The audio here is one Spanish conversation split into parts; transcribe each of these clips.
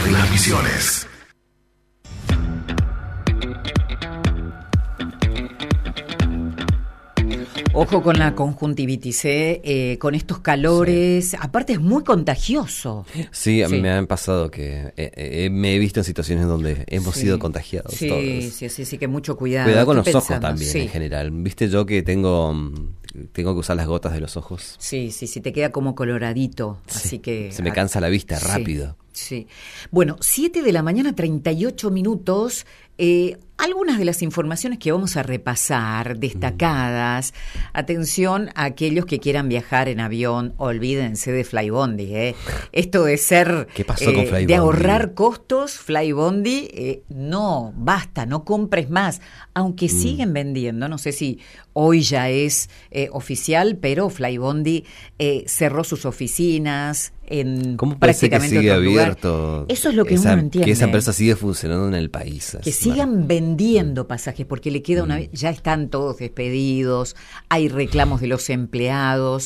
Transmisiones. Ojo con la conjuntivitis, con estos calores, sí. Aparte es muy contagioso. Sí, me han pasado que me he visto en situaciones donde hemos sido contagiados todos. Sí, que mucho cuidado. Cuidado con los ojos también, en general. Viste yo que tengo que usar las gotas de los ojos. Sí, te queda como coloradito, así que... Se me cansa la vista rápido. Sí. Bueno, 7:38 a.m. Algunas de las informaciones que vamos a repasar, destacadas. Atención a aquellos que quieran viajar en avión, olvídense de Flybondi. Esto de ser... ¿Qué pasó con Flybondi? De ahorrar costos, Flybondi, no, basta, no compres más. Aunque siguen vendiendo, no sé si hoy ya es oficial, pero Flybondi cerró sus oficinas en ¿Cómo prácticamente sigue abierto? Eso es lo que uno no entiende. Que esa empresa sigue funcionando en el país. Que sigan vendiendo pasajes, porque le queda una vez, ya están todos despedidos, hay reclamos de los empleados,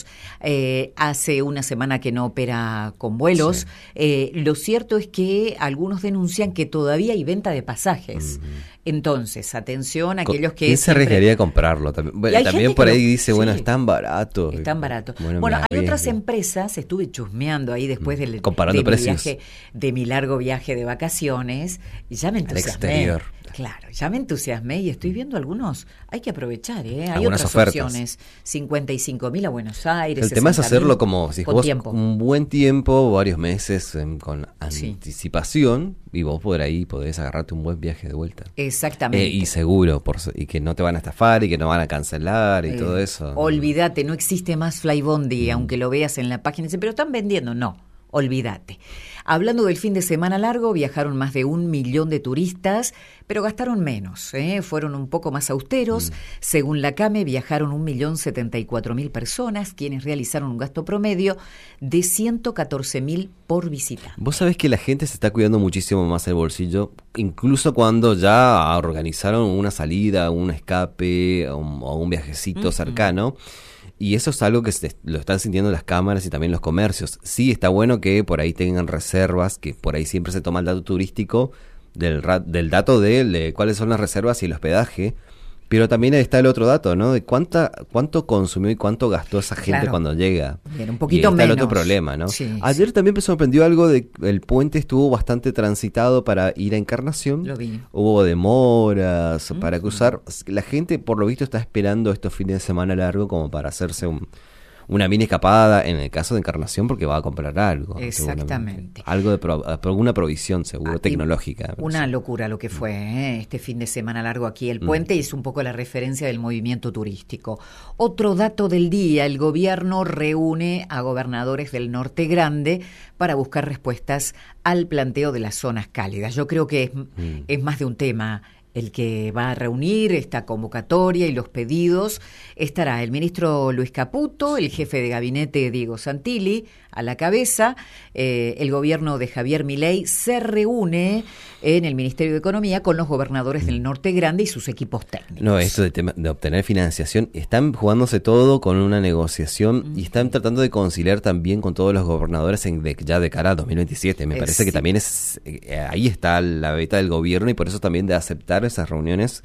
hace una semana que no opera con vuelos. Lo cierto es que algunos denuncian que todavía hay venta de pasajes. Entonces, atención a aquellos que... ¿Quién se arriesgaría a comprarlo? También por ahí dice, bueno, es tan barato. Es tan barato. Bueno, hay otras empresas, estuve chusmeando ahí después comparando precios. De mi largo viaje de vacaciones, y ya me entusiasmé. Al exterior. Claro, ya me entusiasmé y estoy viendo algunos. Hay que aprovechar, hay algunas otras ofertas. Opciones. 55.000 a Buenos Aires. El tema es hacerlo como si vos un buen tiempo, varios meses con anticipación, y vos por ahí podés agarrarte un buen viaje de vuelta. Exactamente. Y seguro, y que no te van a estafar y que no van a cancelar y todo eso. Olvídate, no existe más Flybondi, aunque lo veas en la página, pero están vendiendo, no. Olvídate. Hablando del fin de semana largo, viajaron más de 1 millón de turistas, pero gastaron menos, fueron un poco más austeros. Según la CAME, viajaron 1.074.000 personas, quienes realizaron un gasto promedio de 114.000 por visita. Vos sabés que la gente se está cuidando muchísimo más el bolsillo, incluso cuando ya organizaron una salida, un escape o un viajecito cercano. Y eso es algo que lo están sintiendo las cámaras y también los comercios. Sí, está bueno que por ahí tengan reservas, que por ahí siempre se toma el dato turístico del dato de cuáles son las reservas y el hospedaje. Pero también está el otro dato, ¿no? De cuánto consumió y cuánto gastó esa gente cuando llega. Bien, un poquito menos. Está el otro problema, ¿no? Ayer sí. También me sorprendió algo de el puente estuvo bastante transitado para ir a Encarnación. Lo vi. Hubo demoras para cruzar. La gente, por lo visto, está esperando estos fines de semana largo como para hacerse una mini escapada, en el caso de Encarnación, porque va a comprar algo. Exactamente. Algo de alguna provisión, seguro, tecnológica. Una locura lo que fue este fin de semana largo aquí. El puente es un poco la referencia del movimiento turístico. Otro dato del día, el gobierno reúne a gobernadores del Norte Grande para buscar respuestas al planteo de las zonas cálidas. Yo creo que es más de un tema el que va a reunir esta convocatoria y los pedidos. Estará el ministro Luis Caputo, el jefe de gabinete Diego Santilli a la cabeza. El gobierno de Javier Milei se reúne en el Ministerio de Economía con los gobernadores del Norte Grande y sus equipos técnicos. No, esto de obtener financiación, están jugándose todo con una negociación y están tratando de conciliar también con todos los gobernadores ya de cara a 2027. Me parece que también ahí está la beta del gobierno y por eso también de aceptar esas reuniones.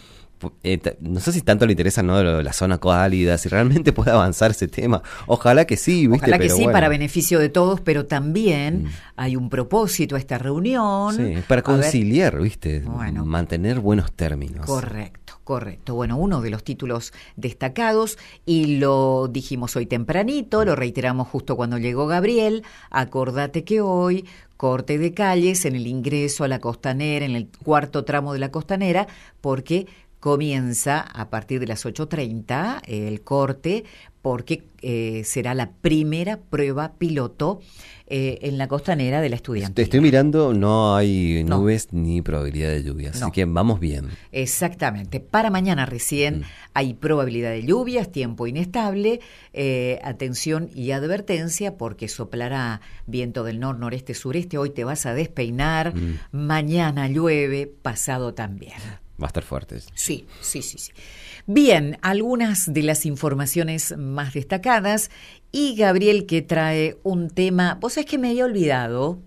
No sé si tanto le interesa, ¿no?, la zona cálida, si realmente puede avanzar ese tema. Ojalá que sí, ¿viste? Ojalá que pero sí, bueno, para beneficio de todos, pero también hay un propósito a esta reunión. Sí, para conciliar, ¿viste? Bueno, mantener buenos términos. Correcto. Bueno, uno de los títulos destacados, y lo dijimos hoy tempranito, lo reiteramos justo cuando llegó Gabriel, acordate que hoy corte de calles en el ingreso a la Costanera, en el cuarto tramo de la Costanera, porque comienza a partir de las 8:30 el corte, porque será la primera prueba piloto en la Costanera de la Estudiantina. Te estoy mirando, no hay nubes ni probabilidad de lluvia, así que vamos bien. Exactamente. Para mañana recién hay probabilidad de lluvias, tiempo inestable, atención y advertencia porque soplará viento del noreste, sureste. Hoy te vas a despeinar, mañana llueve, pasado también. Va a estar fuerte. Sí. Bien, algunas de las informaciones más destacadas, y Gabriel que trae un tema, vos sabés que me había olvidado,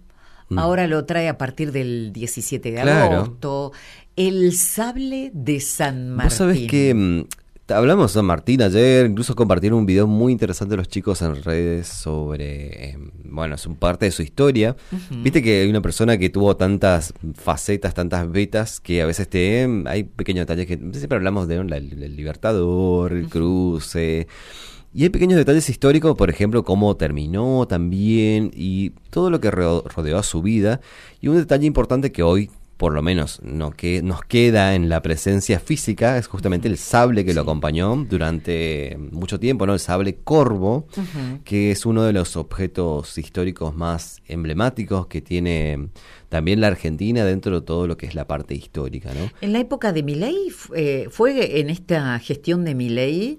ahora lo trae a partir del 17 de Claro. agosto. El sable de San Martín. Vos sabés que hablamos de San Martín ayer, incluso compartieron un video muy interesante los chicos en redes sobre, bueno, es un parte de su historia. Viste que hay una persona que tuvo tantas facetas, tantas vetas, que a veces hay pequeños detalles que siempre hablamos de, ¿no? El Libertador, el cruce. Y hay pequeños detalles históricos, por ejemplo, cómo terminó también y todo lo que rodeó a su vida. Y un detalle importante que hoy, por lo menos, que nos queda en la presencia física, es justamente el sable que lo acompañó durante mucho tiempo, ¿no? El sable corvo, que es uno de los objetos históricos más emblemáticos que tiene también la Argentina dentro de todo lo que es la parte histórica, ¿no? En la época de Milei, fue en esta gestión de Milei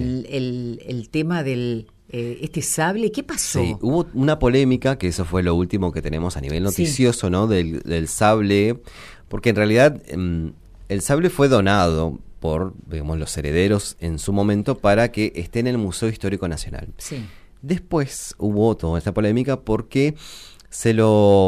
el tema del este sable. ¿Qué pasó? Sí, hubo una polémica, que eso fue lo último que tenemos a nivel noticioso, ¿no? Del sable, porque en realidad el sable fue donado por, digamos, los herederos en su momento para que esté en el Museo Histórico Nacional. Sí. Después hubo toda esta polémica porque se lo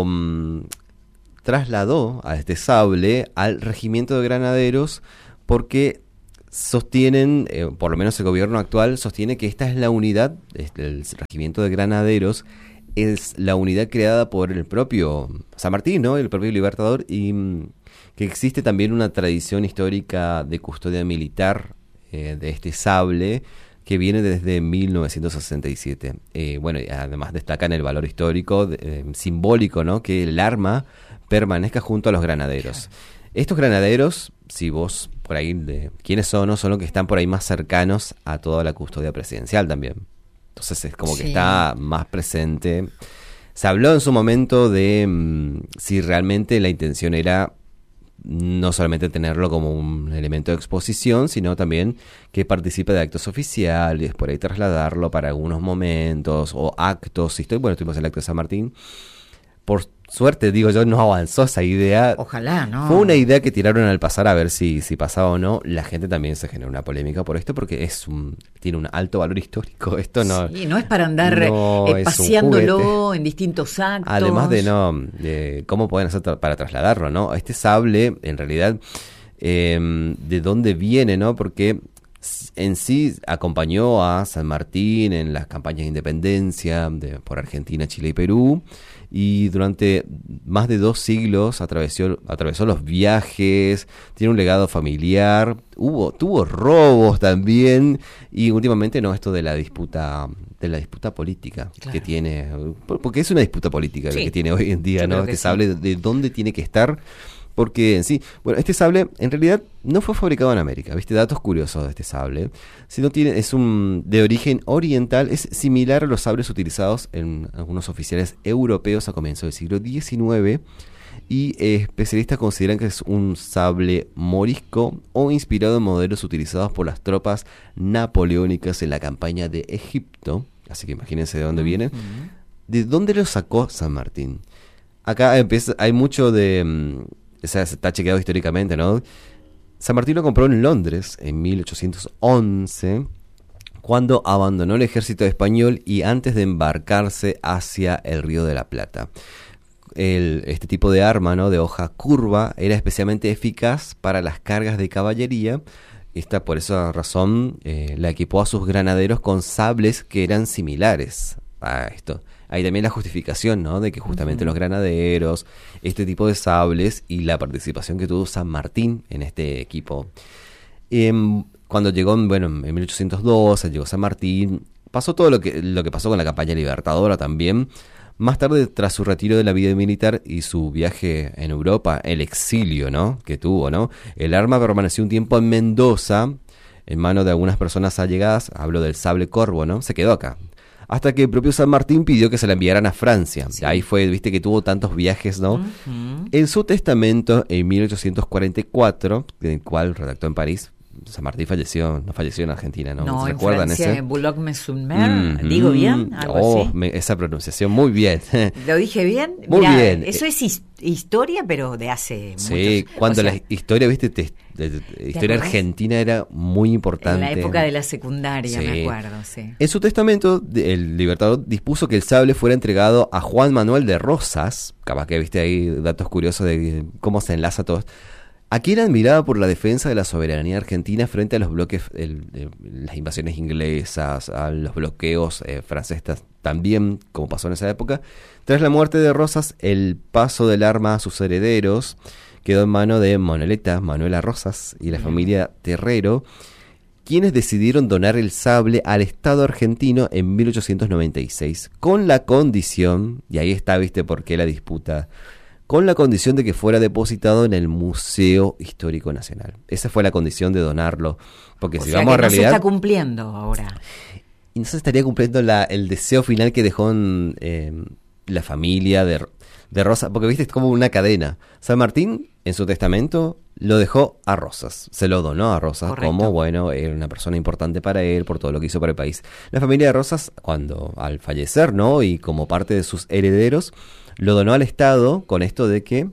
trasladó a este sable al Regimiento de Granaderos porque sostienen, por lo menos el gobierno actual sostiene que esta es la unidad, el Regimiento de Granaderos es la unidad creada por el propio San Martín, ¿no? El propio Libertador, y que existe también una tradición histórica de custodia militar de este sable que viene desde 1967. Bueno, además destacan el valor histórico, simbólico, ¿no? Que el arma permanezca junto a los granaderos. Estos granaderos, si vos por ahí, ¿quiénes son? ¿No? Son los que están por ahí más cercanos a toda la custodia presidencial también. Entonces es como que está más presente. Se habló en su momento de si realmente la intención era no solamente tenerlo como un elemento de exposición, sino también que participe de actos oficiales, por ahí trasladarlo para algunos momentos o actos. Bueno, estuvimos en el acto de San Martín. Por suerte, digo yo, no avanzó esa idea. Ojalá, ¿no? Fue una idea que tiraron al pasar a ver si pasaba o no. La gente también se generó una polémica por esto porque tiene un alto valor histórico. Esto no... Sí, no es para andar paseándolo en distintos actos. Además de cómo pueden hacer para trasladarlo, ¿no? Este sable, en realidad, de dónde viene, ¿no? Porque en sí acompañó a San Martín en las campañas de independencia por Argentina, Chile y Perú, y durante más de 2 siglos atravesó los viajes, tiene un legado familiar, tuvo robos también, y últimamente esto de la disputa política que tiene, porque es una disputa política que tiene hoy en día, ¿no? Este sable de dónde tiene que estar. Porque en sí, bueno, este sable en realidad no fue fabricado en América, ¿viste? Datos curiosos de este sable. Sino es de origen oriental, es similar a los sables utilizados en algunos oficiales europeos a comienzos del siglo XIX. Y especialistas consideran que es un sable morisco o inspirado en modelos utilizados por las tropas napoleónicas en la campaña de Egipto. Así que imagínense de dónde viene. ¿De dónde lo sacó San Martín? Acá hay mucho de... se está chequeado históricamente, ¿no? San Martín lo compró en Londres en 1811, cuando abandonó el ejército español y antes de embarcarse hacia el Río de la Plata. Este tipo de arma, ¿no? De hoja curva, era especialmente eficaz para las cargas de caballería. Por esa razón la equipó a sus granaderos con sables que eran similares a esto. Hay también la justificación, ¿no? De que justamente los granaderos, este tipo de sables y la participación que tuvo San Martín en este equipo. Cuando llegó, en 1812, llegó San Martín, pasó todo lo que pasó con la campaña libertadora también. Más tarde, tras su retiro de la vida militar y su viaje en Europa, el exilio, ¿no? Que tuvo, ¿no? El arma permaneció un tiempo en Mendoza, en manos de algunas personas allegadas. Hablo del sable corvo, ¿no? Se quedó acá. Hasta que el propio San Martín pidió que se la enviaran a Francia. Sí. Ahí fue, viste que tuvo tantos viajes, ¿no? En su testamento, en 1844, el cual redactó en París, San Martín no falleció en Argentina, ¿no? No, ¿Se en recuerdan Francia, ese? Boulogne-sur-Mer, ¿digo bien? Algo así. Esa pronunciación, muy bien. ¿Lo dije bien? Muy Mirá, bien. Eso es historia, pero de hace Sí, muchos... cuando o sea, la historia, viste, historia acordás? argentina era muy importante. En la época de la secundaria, Sí. me acuerdo, sí. En su testamento, el Libertador dispuso que el sable fuera entregado a Juan Manuel de Rosas, capaz que viste ahí datos curiosos de cómo se enlaza todo, a quien admiraba por la defensa de la soberanía argentina frente a los bloques, las invasiones inglesas, a los bloqueos franceses también, como pasó en esa época. Tras la muerte de Rosas, el paso del arma a sus herederos quedó en mano de Manuela Rosas y la familia Terrero, quienes decidieron donar el sable al Estado argentino en 1896, con la condición, y ahí está, viste, por qué la disputa, con la condición de que fuera depositado en el Museo Histórico Nacional. Esa fue la condición de donarlo, porque si vamos a realidad... no se está cumpliendo ahora. Y no se estaría cumpliendo el deseo final que dejó la familia de Rosas, porque viste, es como una cadena. San Martín, en su testamento, lo dejó a Rosas, se lo donó a Rosas. Correcto. Como, bueno, era una persona importante para él, por todo lo que hizo para el país. La familia de Rosas, al fallecer, ¿no? Y como parte de sus herederos, lo donó al Estado con esto de que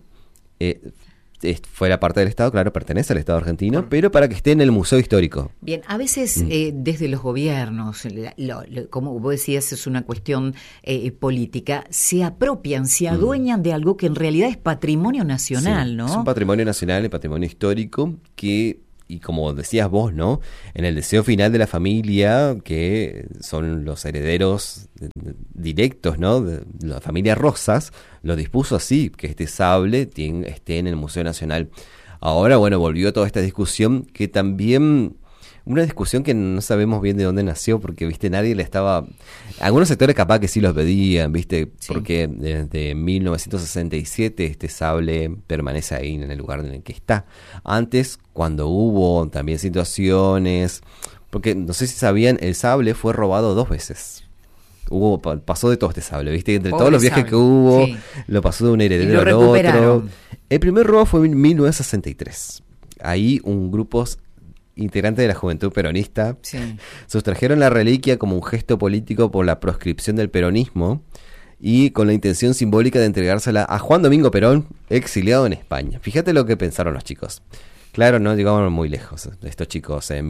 fuera parte del Estado, claro, pertenece al Estado argentino, pero para que esté en el Museo Histórico. Bien, a veces desde los gobiernos, como vos decías, es una cuestión política, se apropian, se adueñan de algo que en realidad es patrimonio nacional, sí, ¿no? Es un patrimonio nacional, el patrimonio histórico que... Y como decías vos, ¿no? En el deseo final de la familia, que son los herederos directos, ¿no? De la familia Rosas, lo dispuso así, que este sable esté en el Museo Nacional. Ahora, bueno, volvió toda esta discusión que también... Una discusión que no sabemos bien de dónde nació, porque, viste, nadie le estaba... Algunos sectores capaz que sí los pedían, viste, sí. Porque desde 1967 este sable permanece ahí en el lugar en el que está. Antes, cuando hubo también situaciones... Porque, no sé si sabían, el sable fue robado 2 veces. Pasó de todo este sable, viste, entre todos los viajes sable que hubo, sí. Lo pasó de un heredero al otro. El primer robo fue en 1963. Ahí un grupo... integrante de la Juventud Peronista, sí. Sustrajeron la reliquia como un gesto político por la proscripción del peronismo y con la intención simbólica de entregársela a Juan Domingo Perón, exiliado en España. Fíjate lo que pensaron los chicos. Claro, no llegaban muy lejos estos chicos en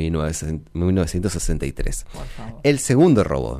1963. El segundo robo,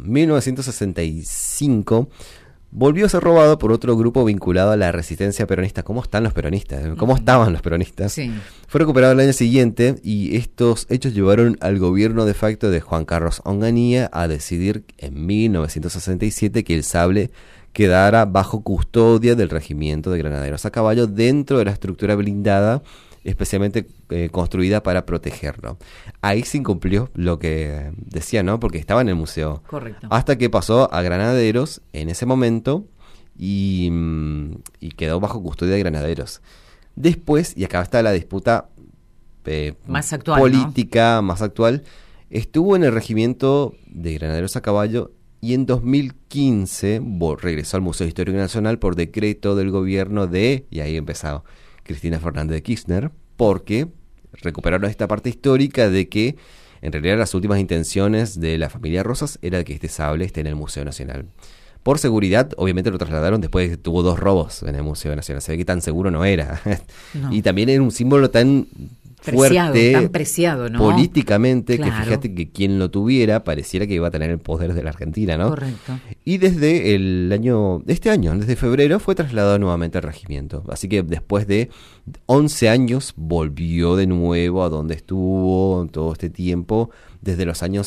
1965... volvió a ser robado por otro grupo vinculado a la resistencia peronista. ¿Cómo están los peronistas? ¿Cómo estaban los peronistas? Sí. Fue recuperado el año siguiente y estos hechos llevaron al gobierno de facto de Juan Carlos Onganía a decidir en 1967 que el sable quedara bajo custodia del regimiento de granaderos a caballo dentro de la estructura blindada especialmente construida para protegerlo. Ahí se incumplió lo que decía, ¿no? Porque estaba en el museo. Correcto. Hasta que pasó a Granaderos en ese momento y quedó bajo custodia de Granaderos. Después, y acá está la disputa más actual, política, ¿no? Más actual, estuvo en el regimiento de Granaderos a caballo y en 2015 regresó al Museo Histórico Nacional por decreto del gobierno y ahí empezó Cristina Fernández de Kirchner, porque recuperaron esta parte histórica de que en realidad las últimas intenciones de la familia Rosas era que este sable esté en el Museo Nacional. Por seguridad, obviamente lo trasladaron después de que tuvo 2 robos en el Museo Nacional. Se ve que tan seguro no era. No. Y también era un símbolo tan fuerte, tan preciado, ¿no? Políticamente, claro. Que fíjate que quien lo tuviera pareciera que iba a tener el poder de la Argentina, ¿no? Correcto. Y desde este año, desde febrero, fue trasladado nuevamente al regimiento. Así que después de 11 años volvió de nuevo a donde estuvo todo este tiempo, desde los años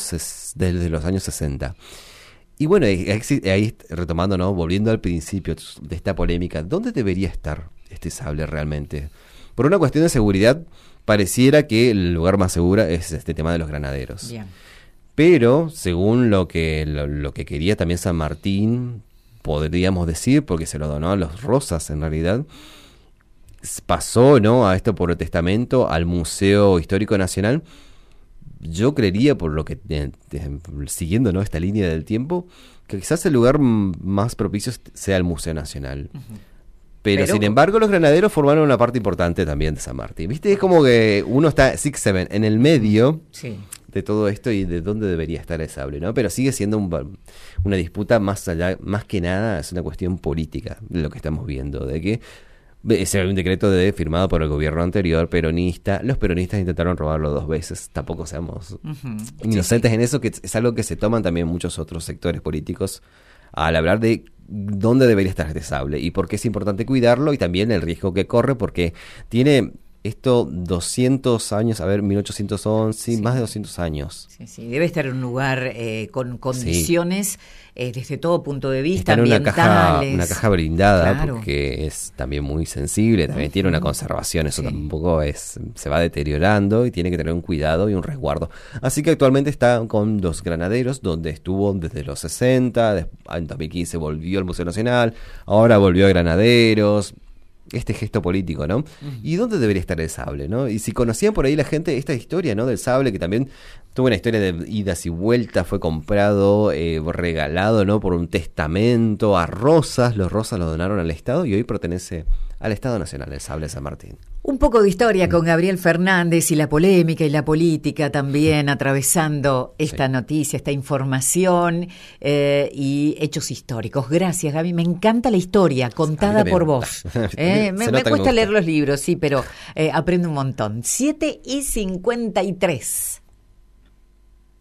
60. Y bueno, ahí retomando, ¿no? Volviendo al principio de esta polémica, ¿dónde debería estar este sable realmente? Por una cuestión de seguridad, pareciera que el lugar más seguro es este tema de los granaderos. Bien. Pero, según lo que quería también San Martín, podríamos decir, porque se lo donó a los Rosas en realidad, pasó, ¿no? A esto por testamento al Museo Histórico Nacional. Yo creería, por lo que siguiendo, ¿no? Esta línea del tiempo, que quizás el lugar más propicio sea el Museo Nacional. Uh-huh. Pero sin embargo los granaderos formaron una parte importante también de San Martín. ¿Viste? Es como que uno está 6-7 en el medio de todo esto y de dónde debería estar el sable, ¿no? Pero sigue siendo una disputa más allá, más que nada es una cuestión política lo que estamos viendo, de que ese un decreto firmado por el gobierno anterior peronista. Los peronistas intentaron robarlo 2 veces. Tampoco seamos inocentes en eso, que es algo que se toman también muchos otros sectores políticos al hablar de dónde debería estar este sable y por qué es importante cuidarlo y también el riesgo que corre, porque tiene esto 200 años, 1811, más de 200 años. Sí, debe estar en un lugar con condiciones desde todo punto de vista, está en ambientales. una caja blindada, porque es también muy sensible, también tiene una conservación, eso tampoco se va deteriorando y tiene que tener un cuidado y un resguardo. Así que actualmente está con los granaderos, donde estuvo desde los 60, en 2015 volvió al Museo Nacional, ahora volvió a Granaderos. Este gesto político, ¿no? ¿Y dónde debería estar el sable, no? Y si conocían por ahí la gente esta historia, ¿no? Del sable, que también tuvo una historia de idas y vueltas, fue comprado, regalado, ¿no? Por un testamento a Rosas. Los Rosas lo donaron al Estado y hoy pertenece al Estado Nacional, el sable de San Martín. Un poco de historia con Gabriel Fernández y la polémica y la política también atravesando esta noticia, esta información y hechos históricos. Gracias, Gaby. Me encanta la historia contada por vos. Me cuesta leer los libros, sí, pero aprendo un montón. 7:53.